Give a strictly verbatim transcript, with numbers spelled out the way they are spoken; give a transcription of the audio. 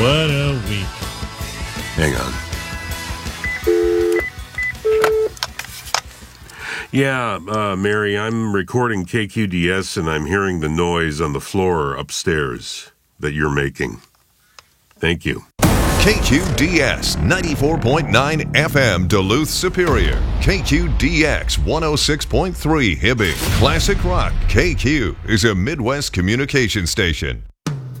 What a week. Hang on. Yeah, uh, Mary, I'm recording K Q D S and I'm hearing the noise on the floor upstairs that you're making. Thank you. K Q D S ninety-four point nine F M Duluth Superior. K Q D X one oh six point three Hibbing. Classic Rock. K Q is a Midwest communication station.